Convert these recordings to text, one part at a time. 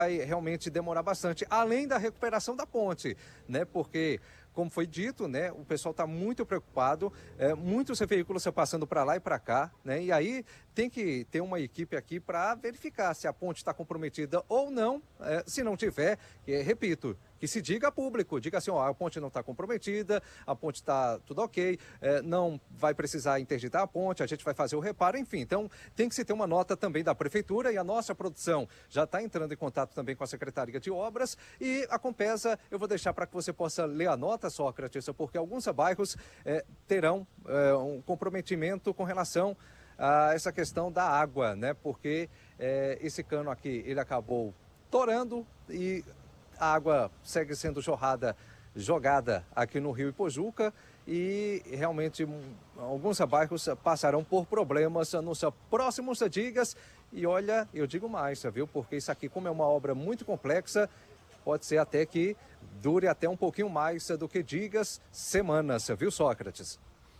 vai realmente demorar bastante, além da recuperação da ponte, né? Porque, como foi dito, né, o pessoal está muito preocupado, muitos veículos passando para lá e para cá, né? E aí tem que ter uma equipe aqui para verificar se a ponte está comprometida ou não. Se não tiver, repito, que se diga a público, diga assim, ó, a ponte não está comprometida, a ponte está tudo ok, não vai precisar interditar a ponte, a gente vai fazer o reparo, enfim. Então, tem que se ter uma nota também da Prefeitura e a nossa produção já está entrando em contato também com a Secretaria de Obras e a Compesa, eu vou deixar para que você possa ler a nota, Sócrates, porque alguns bairros terão um comprometimento com relação a essa questão da água, né? Porque esse cano aqui, ele acabou torando e a água segue sendo jogada aqui no Rio Ipojuca e realmente alguns bairros passarão por problemas nos próximos dias. E olha, eu digo mais, viu? Porque isso aqui, como é uma obra muito complexa, pode ser até que dure até um pouquinho mais do que dias, semanas, viu, Sócrates?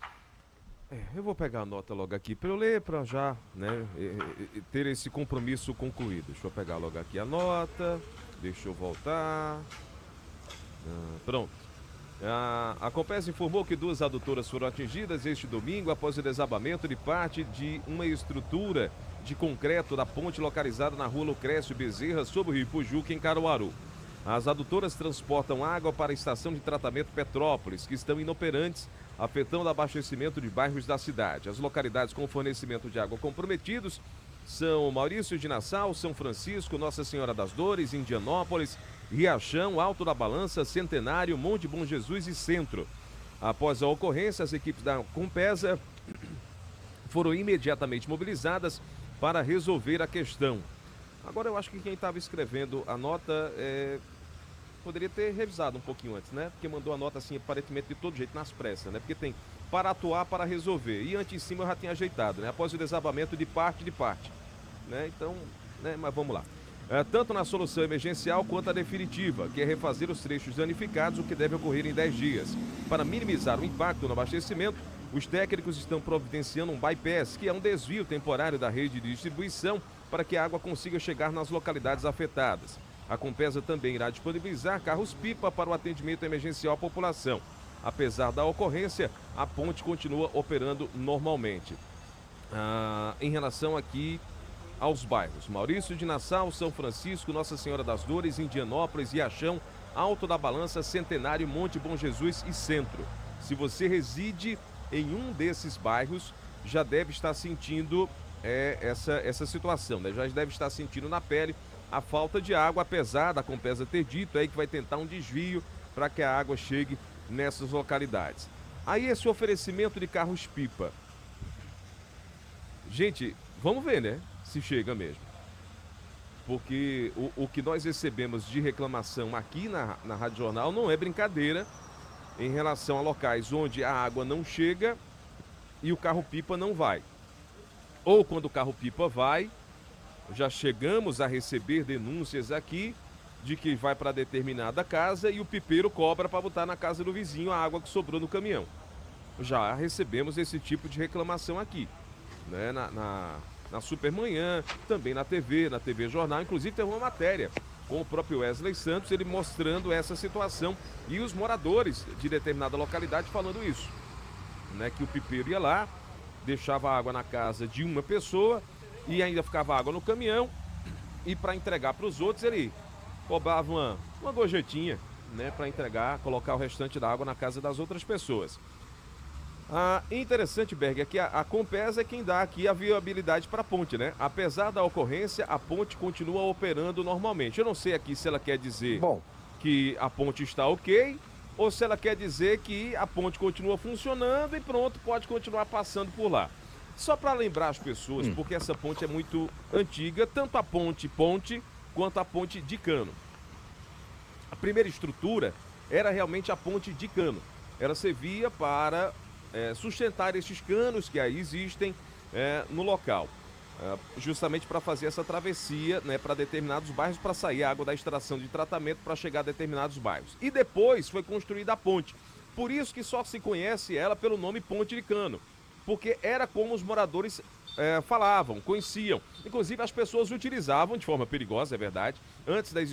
Eu vou pegar a nota logo aqui para eu ler, para já, né, ter esse compromisso concluído. Deixa eu pegar logo aqui a nota, deixa eu voltar. Pronto. A Compesa informou que 2 adutoras foram atingidas este domingo após o desabamento de parte de uma estrutura de concreto da ponte localizada na rua Lucrécio Bezerra, sobre o Rio Ipojuca, em Caruaru. As adutoras transportam água para a estação de tratamento Petrópolis, que estão inoperantes, afetando o abastecimento de bairros da cidade. As localidades com fornecimento de água comprometidos são Maurício de Nassau, São Francisco, Nossa Senhora das Dores, Indianópolis, Riachão, Alto da Balança, Centenário, Monte Bom Jesus e Centro. Após a ocorrência, as equipes da Compesa foram imediatamente mobilizadas para resolver a questão. Agora, eu acho que quem estava escrevendo a nota poderia ter revisado um pouquinho antes, né? Porque mandou a nota assim, aparentemente de todo jeito, nas pressas, né? Porque tem para atuar, para resolver. E antes em cima eu já tinha ajeitado, né? Após o desabamento de parte, né? Então, né? Mas vamos lá. Tanto na solução emergencial quanto a definitiva, que é refazer os trechos danificados, o que deve ocorrer em 10 dias. Para minimizar o impacto no abastecimento, os técnicos estão providenciando um bypass, que é um desvio temporário da rede de distribuição, para que a água consiga chegar nas localidades afetadas. A Compesa também irá disponibilizar carros-pipa para o atendimento emergencial à população. Apesar da ocorrência, a ponte continua operando normalmente. Em relação aqui aos bairros: Maurício de Nassau, São Francisco, Nossa Senhora das Dores, Indianópolis, Riachão, Alto da Balança, Centenário, Monte Bom Jesus e Centro. Se você reside em um desses bairros, já deve estar sentindo essa situação, né? Já deve estar sentindo na pele a falta de água, apesar da Compesa ter dito aí que vai tentar um desvio para que a água chegue nessas localidades. Aí esse oferecimento de carros-pipa. Gente, vamos ver, né? Se chega mesmo. Porque o que nós recebemos de reclamação aqui na Rádio Jornal não é brincadeira em relação a locais onde a água não chega e o carro-pipa não vai. Ou quando o carro-pipa vai, já chegamos a receber denúncias aqui de que vai para determinada casa e o pipeiro cobra para botar na casa do vizinho a água que sobrou no caminhão. Já recebemos esse tipo de reclamação aqui, né? Na Supermanhã, também na TV Jornal, inclusive teve uma matéria com o próprio Wesley Santos, ele mostrando essa situação e os moradores de determinada localidade falando isso, né? Que o pipeiro ia lá, deixava água na casa de uma pessoa e ainda ficava água no caminhão e para entregar para os outros ele cobrava uma gorjetinha, né? Para entregar, colocar o restante da água na casa das outras pessoas. Interessante, Berg, é que a Compesa é quem dá aqui a viabilidade para a ponte, né? Apesar da ocorrência, a ponte continua operando normalmente. Eu não sei aqui se ela quer dizer que a ponte está ok ou se ela quer dizer que a ponte continua funcionando e pronto, pode continuar passando por lá. Só para lembrar as pessoas, porque essa ponte é muito antiga, tanto a ponte quanto a ponte de cano. A primeira estrutura era realmente a ponte de cano. Ela servia para sustentar esses canos que aí existem no local, justamente para fazer essa travessia, né, para determinados bairros, para sair a água da extração de tratamento para chegar a determinados bairros. E depois foi construída a ponte. Por isso que só se conhece ela pelo nome Ponte de Cano, porque era como os moradores falavam, conheciam. Inclusive, as pessoas utilizavam de forma perigosa, é verdade, antes da